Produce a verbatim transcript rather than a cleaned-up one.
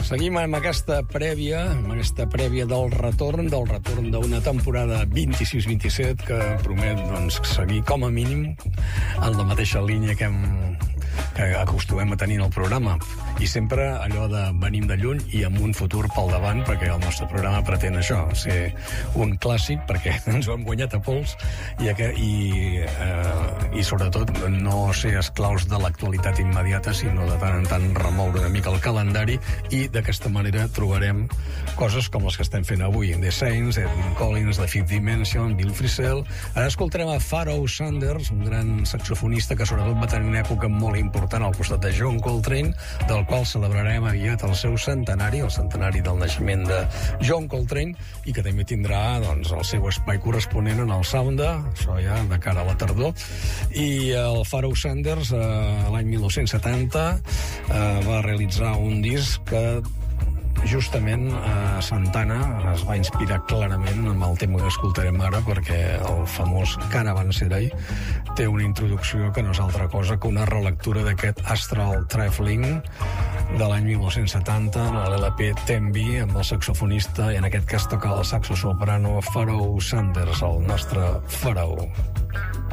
Seguim amb aquesta prèvia, amb aquesta prèvia del retorn, del retorn d'una temporada vint-i-sis vint-i-set que promet doncs, seguir com a mínim en la mateixa línia que hem que acostumem a tenir en el programa. I sempre allò de venim de lluny i amb un futur pel davant, perquè el nostre programa pretén això, ser un clàssic, perquè ens ho hem guanyat a pols, i, i, eh, i sobretot no ser esclaus de l'actualitat immediata, sinó de tant en tant remoure una mica el calendari, i d'aquesta manera trobarem coses com les que estem fent avui. The Saints, Edwyn Collins, The Fifth Dimension, Bill Frisell. Ara escoltarem a Pharoah Sanders, un gran saxofonista que sobretot va tenir una època molt important al costat de John Coltrane, del qual celebrarem aviat el seu centenari, el centenari del naixement de John Coltrane, i que també tindrà doncs, el seu espai corresponent en el Sounda, això ja de cara a la tardor. I el Pharoah Sanders, eh, l'any mil nou-cents setanta, eh, va realitzar un disc que justament a Santana es va inspirar clarament amb el tema que escoltarem ara, perquè el famós Caravanserai té una introducció que no és altra cosa que una relectura d'aquest Astral Traveling de l'any mil nou-cents setanta, en l'L P Tembi, amb el saxofonista, i en aquest cas toca el saxo soprano Pharoah Sanders, el nostre Pharoah.